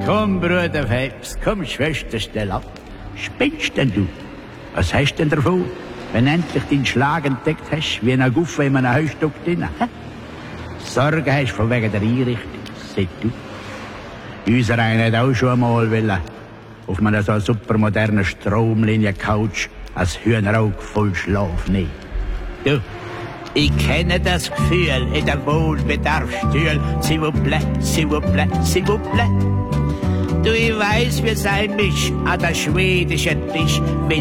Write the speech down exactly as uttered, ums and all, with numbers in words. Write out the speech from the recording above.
Komm, Bruder Phelps, komm, Schwester, stell ab. Spinnst denn du? Was hast denn davon, wenn endlich deinen Schlag entdeckt hast, wie ein Guffe in einem Heustock drin? Hä? Sorge hast von wegen der Einrichtung, seht du. Unser einer hat auch schon einmal wollen, auf einer so supermodernen Stromlinie-Couch als Hühnerauge voll Schlaf nehmen. Du, ich kenne das Gefühl in der Wohlbedarfsstühl. S'il vous plaît, s'il vous plaît, s'il vous plaît. Du, ich weiss, wie es einem ist an der schwedischen Tisch,